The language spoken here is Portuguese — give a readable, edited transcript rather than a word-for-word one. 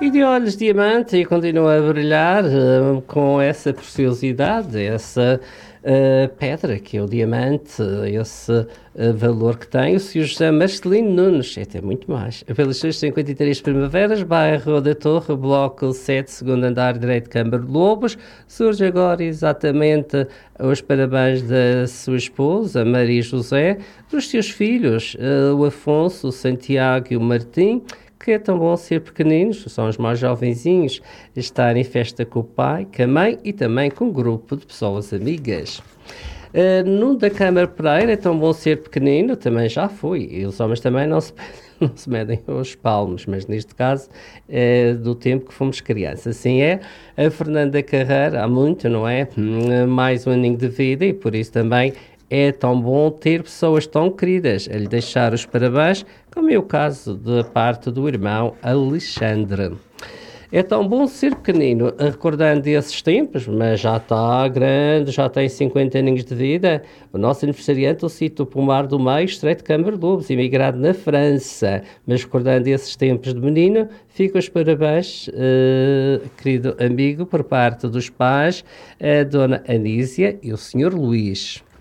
E de olhos diamante e continua a brilhar com essa preciosidade, essa pedra que é o diamante, esse valor que tem o Sr. José Marcelino Nunes, até muito mais. Pelas suas 53 Primaveras, bairro da Torre, bloco 7, segundo andar, direito, Câmara de Lobos. Surge agora exatamente os parabéns da sua esposa, Maria José, dos seus filhos, o Afonso, o Santiago e o Martim, que é tão bom ser pequeninos, são os mais jovenzinhos, estar em festa com o pai, com a mãe e também com um grupo de pessoas amigas. No da Câmara Pereira é tão bom ser pequenino, também já fui, e os homens também não se, não se medem aos palmos, mas neste caso é do tempo que fomos crianças. Assim é, a Fernanda Carreira, há muito, não é? Mais um aninho de vida e por isso também é tão bom ter pessoas tão queridas a lhe deixar os parabéns, como é o caso da parte do irmão Alexandre. É tão bom ser pequenino, recordando esses tempos, mas já está grande, já tem 50 aninhos de vida. O nosso aniversariante, o Cito Pomar do Meio, Estreito de Câmara de Lobos, imigrado na França. Mas recordando esses tempos de menino, fico os parabéns, querido amigo, por parte dos pais, a Dona Anísia e o Senhor Luís.